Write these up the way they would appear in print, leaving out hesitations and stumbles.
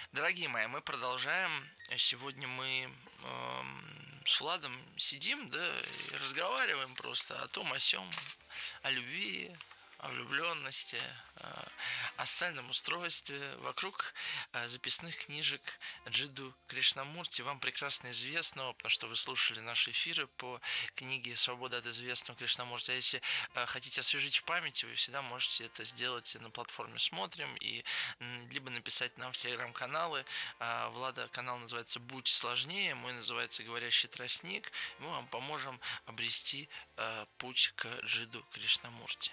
Дорогие мои, мы продолжаем. Сегодня мы с Владом сидим, да, и разговариваем просто о том, о сём, о любви, о влюбленности, о социальном устройстве вокруг записных книжек Джиду Кришнамурти. Вам прекрасно известного, потому что вы слушали наши эфиры по книге «Свобода от известного» Кришнамурти. А если хотите освежить в памяти, вы всегда можете это сделать на платформе «Смотрим» и либо написать нам в телеграм-каналы. Влада канал называется «Будь сложнее», мой называется «Говорящий тростник». Мы вам поможем обрести путь к Джиду Кришнамурти.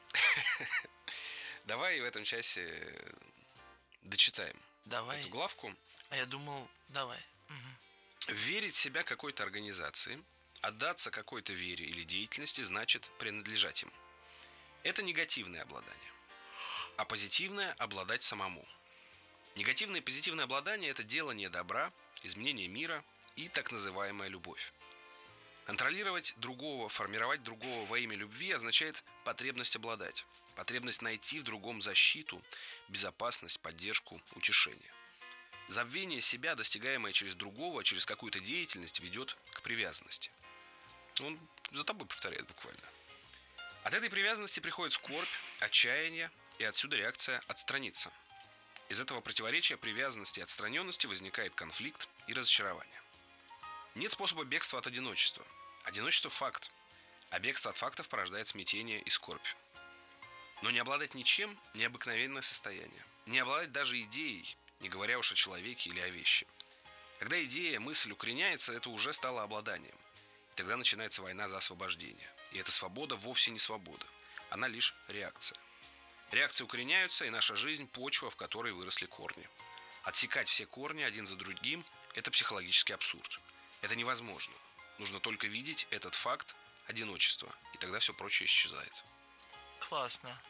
Давай в этом часе дочитаем эту главку. А я думал, давай. Верить в себя какой-то организации, отдаться какой-то вере или деятельности значит принадлежать им. Это негативное обладание. А позитивное – обладать самому. Негативное и позитивное обладание – это делание добра, изменение мира и так называемая любовь. Контролировать другого, формировать другого во имя любви означает потребность обладать, потребность найти в другом защиту, безопасность, поддержку, утешение. Забвение себя, достигаемое через другого, через какую-то деятельность, ведет к привязанности. Он за тобой повторяет буквально. От этой привязанности приходит скорбь, отчаяние, и отсюда реакция «отстраниться». Из этого противоречия привязанности и отстраненности возникает конфликт и разочарование. Нет способа бегства от одиночества. Одиночество – факт, а бегство от фактов порождает смятение и скорбь. Но не обладать ничем – необыкновенное состояние. Не обладать даже идеей, не говоря уж о человеке или о вещи. Когда идея, мысль укореняется, это уже стало обладанием. И тогда начинается война за освобождение. И эта свобода вовсе не свобода. Она лишь реакция. Реакции укореняются, и наша жизнь – почва, в которой выросли корни. Отсекать все корни один за другим – это психологический абсурд. Это невозможно. Нужно только видеть этот факт одиночества, и тогда все прочее исчезает. Классно.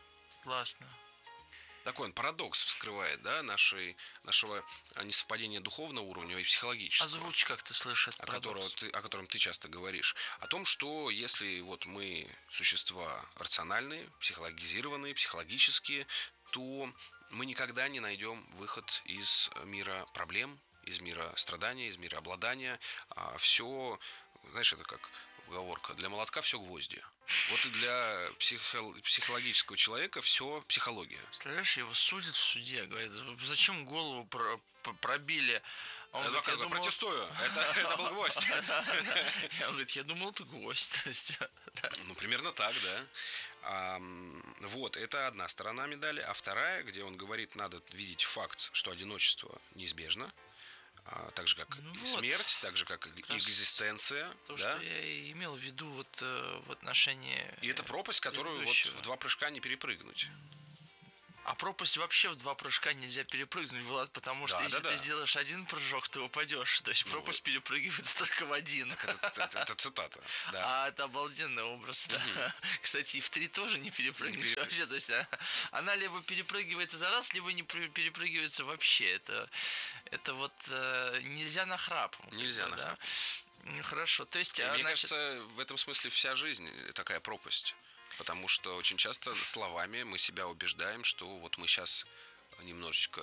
Такой он парадокс вскрывает, да, нашего несовпадения духовного уровня и психологического. Озвучь, как ты слышишь этот парадокс. О котором ты часто говоришь. О том, что если вот мы существа рациональные, психологизированные, психологические, то мы никогда не найдем выход из мира проблем, из мира страдания, из мира обладания. Все, знаешь, это как поговорка: для молотка все гвозди. Вот и для психологического человека все психология. Представляешь, его судят в суде, говорят: зачем голову пробили? Он говорит: я думал... протестую, это был гвоздь. Он говорит: я думал, это гвоздь. Ну, примерно так, да. Вот, это одна сторона медали. А вторая, где он говорит, надо видеть факт, что одиночество неизбежно. Так же, как и смерть, так же, как и экзистенция. То, да? Что я и имел в виду вот, в отношении... И это пропасть, которую вот в 2 прыжка не перепрыгнуть. А пропасть вообще в 2 прыжка нельзя перепрыгнуть, Влад, потому что если ты сделаешь один прыжок, ты упадешь. То есть пропасть перепрыгивается только в один. Это цитата. Да. А это обалденный образ. Да. Кстати, и в 3 тоже не перепрыгнешь вообще. То есть она либо перепрыгивается за раз, либо не перепрыгивается вообще. Это вот нельзя нахрапом. Нельзя нахрапом. Да? Хорошо. То есть, мне кажется, в этом смысле вся жизнь такая пропасть. Потому что очень часто словами мы себя убеждаем, что вот мы сейчас немножечко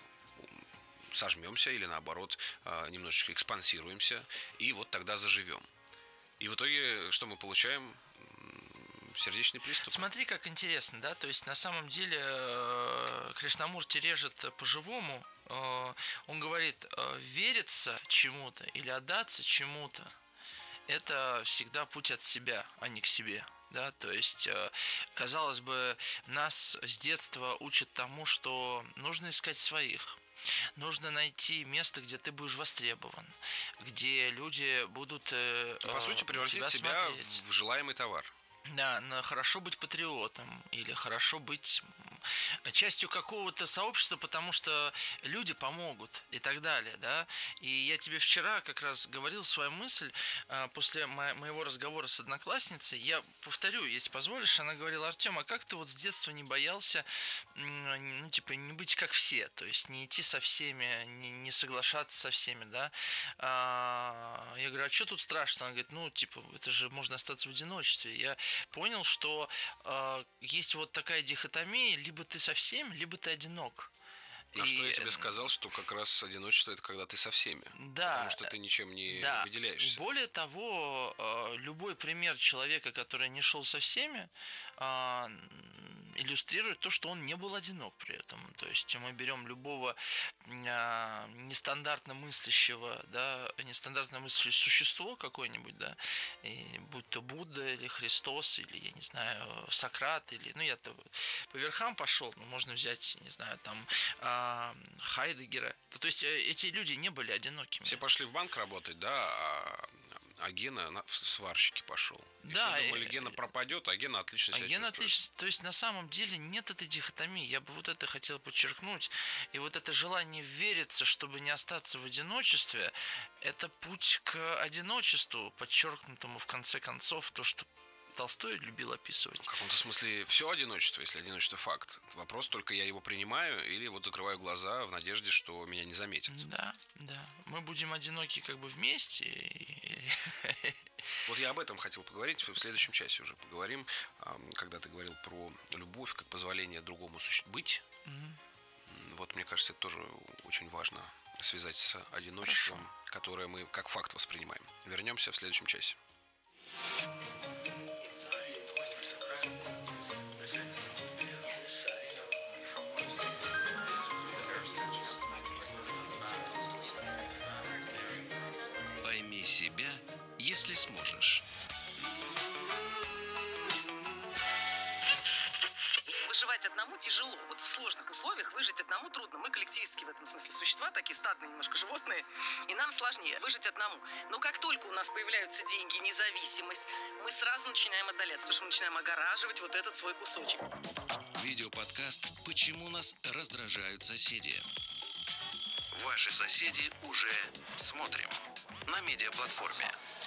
сожмемся или наоборот немножечко экспансируемся, и вот тогда заживем. И в итоге что мы получаем? Сердечный приступ. Смотри, как интересно, да? То есть на самом деле Кришнамурти режет по-живому. Он говорит: вериться чему-то или отдаться чему-то – это всегда путь от себя, а не к себе. Да, то есть, казалось бы, нас с детства учат тому, что нужно искать своих. Нужно найти место, где ты будешь востребован, где люди будут по сути, превратить себя в желаемый товар. Да, хорошо быть патриотом или хорошо быть частью какого-то сообщества, потому что люди помогут и так далее, да. И я тебе вчера как раз говорил свою мысль после моего разговора с одноклассницей. Я повторю, если позволишь. Она говорила: Артем, а как ты вот с детства не боялся, ну, типа, не быть как все, то есть не идти со всеми, не соглашаться со всеми, да. Я говорю: а что тут страшно? Она говорит: ну, типа, это же можно остаться в одиночестве. Я понял, что есть вот такая дихотомия: либо ты со всеми, либо ты одинок. На что я тебе сказал, что как раз одиночество – это когда ты со всеми. Да. Потому что ты ничем не выделяешься. Более того, любой пример человека, который не шел со всеми, иллюстрирует то, что он не был одинок при этом. То есть мы берем любого нестандартно мыслящего существо какое-нибудь, да, и будь то Будда или Христос, или, я не знаю, Сократ, или, ну, я-то по верхам пошел, но можно взять, не знаю, там, Хайдеггера. То есть эти люди не были одинокими. Все пошли в банк работать, да, а Гена в сварщике пошел. И да, все думали, Гена пропадет, а Гена отлично себя чувствует. То есть на самом деле нет этой дихотомии. Я бы вот это хотел подчеркнуть. И вот это желание вериться, чтобы не остаться в одиночестве, это путь к одиночеству, подчеркнутому в конце концов, то, что Толстой любил описывать. В каком-то смысле все одиночество, если одиночество факт. Вопрос только я его принимаю или вот закрываю глаза в надежде, что меня не заметят. Да. Мы будем одиноки как бы вместе. Вот я об этом хотел поговорить. В следующем часе уже поговорим, когда ты говорил про любовь как позволение другому быть. Вот мне кажется, это тоже очень важно связать с одиночеством, которое мы как факт воспринимаем. Вернемся в следующем часе. Пойми себя, если сможешь. Выживать одному тяжело. Вот в сложных условиях выжить одному трудно. Мы коллективистские в этом смысле существа, такие стадные немножко животные, и нам сложнее выжить одному. Но как только у нас появляются деньги, независимость, мы сразу начинаем отдаляться, потому что мы начинаем огораживать вот этот свой кусочек. Видеоподкаст «Почему нас раздражают соседи». Ваши соседи уже смотрим на медиаплатформе.